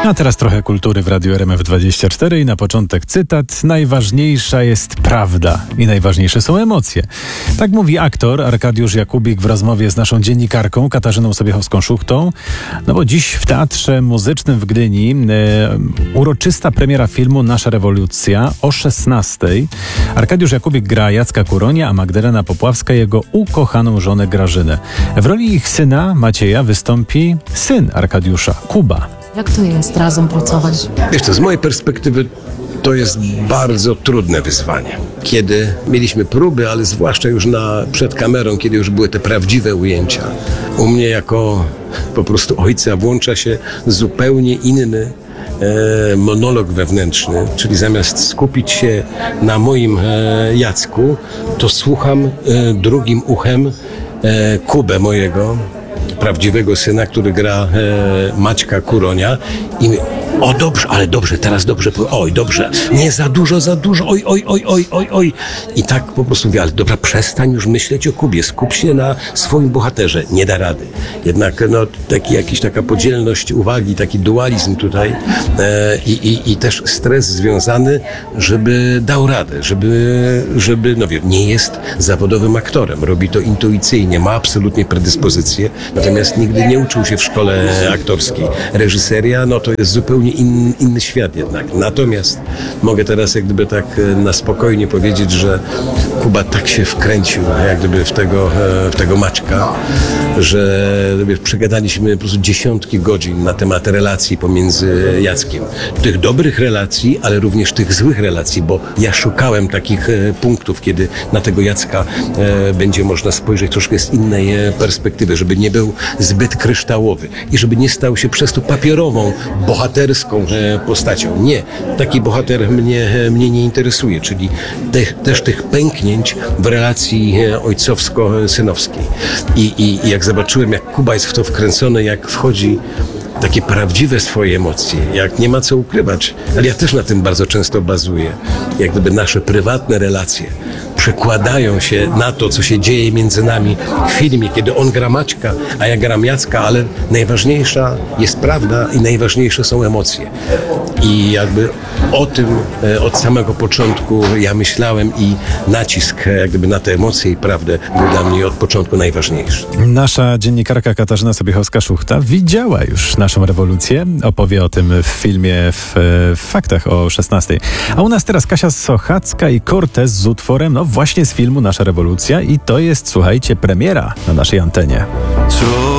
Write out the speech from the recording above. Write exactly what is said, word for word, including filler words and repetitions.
A teraz trochę kultury w Radiu R M F dwadzieścia cztery i na początek cytat. Najważniejsza jest prawda i najważniejsze są emocje. Tak mówi aktor Arkadiusz Jakubik w rozmowie z naszą dziennikarką Katarzyną Sobiechowską-Szuchtą. No bo dziś w Teatrze Muzycznym w Gdyni e, uroczysta premiera filmu Nasza rewolucja o szesnastej. Arkadiusz Jakubik gra Jacka Kuronia, a Magdalena Popławska jego ukochaną żonę Grażynę. W roli ich syna Macieja wystąpi syn Arkadiusza, Kuba. Jak to jest razem pracować? Wiesz co, z mojej perspektywy to jest bardzo trudne wyzwanie. Kiedy mieliśmy próby, ale zwłaszcza już na, przed kamerą, kiedy już były te prawdziwe ujęcia, u mnie jako po prostu ojca włącza się zupełnie inny e, monolog wewnętrzny, czyli zamiast skupić się na moim e, Jacku, to słucham e, drugim uchem e, Kubę mojego, prawdziwego syna, który gra e, Maćka Kuronia i my, o dobrze, ale dobrze, teraz dobrze, oj dobrze, nie za dużo, za dużo, oj, oj, oj, oj, oj, oj. I tak po prostu mówię, ale dobra, przestań już myśleć o Kubie, skup się na swoim bohaterze, nie da rady. Jednak no, taki, jakiś taka podzielność uwagi, taki dualizm tutaj e, i, i, i też stres związany, żeby dał radę, żeby, żeby, no wiem, nie jest zawodowym aktorem, robi to intuicyjnie, ma absolutnie predyspozycję, natomiast nigdy nie uczył się w szkole aktorskiej. Reżyseria, no to jest zupełnie in, inny świat jednak. Natomiast mogę teraz jak gdyby tak na spokojnie powiedzieć, że Kuba tak się wkręcił jak gdyby w tego, w tego Maćka, że przegadaliśmy po prostu dziesiątki godzin na temat relacji pomiędzy Jackiem. Tych dobrych relacji, ale również tych złych relacji, bo ja szukałem takich punktów, kiedy na tego Jacka będzie można spojrzeć troszkę z innej perspektywy, żeby nie był zbyt kryształowy i żeby nie stał się przez to papierową, bohaterską postacią. Nie, taki bohater mnie, mnie nie interesuje, czyli te, też tych pęknięć w relacji ojcowsko-synowskiej. I, i, I jak zobaczyłem, jak Kuba jest w to wkręcony, jak wchodzi takie prawdziwe swoje emocje, jak nie ma co ukrywać, ale ja też na tym bardzo często bazuję, jak gdyby nasze prywatne relacje przekładają się na to, co się dzieje między nami w filmie, kiedy on gra Maćka, a ja gram Jacka, ale najważniejsza jest prawda i najważniejsze są emocje. I jakby o tym od samego początku ja myślałem i nacisk jak gdyby na te emocje i prawdę był dla mnie od początku najważniejszy. Nasza dziennikarka Katarzyna Sobiechowska-Szuchta widziała już naszą rewolucję. Opowie o tym w filmie w, w Faktach o szesnastej. A u nas teraz Kasia Sochacka i Cortez z utworem, no właśnie z filmu Nasza rewolucja i to jest, słuchajcie, premiera na naszej antenie.